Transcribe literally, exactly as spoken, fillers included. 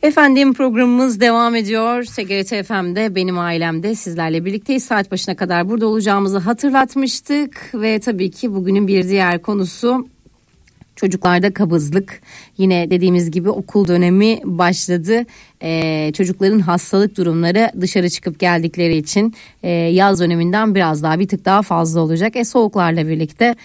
Efendim programımız devam ediyor. S G R T F M'de benim ailemde sizlerle birlikteyiz. Saat başına kadar burada olacağımızı hatırlatmıştık. Ve tabii ki bugünün bir diğer konusu çocuklarda kabızlık. Yine dediğimiz gibi okul dönemi başladı. Ee, çocukların hastalık durumları dışarı çıkıp geldikleri için e, yaz döneminden biraz daha bir tık daha fazla olacak. E, soğuklarla birlikte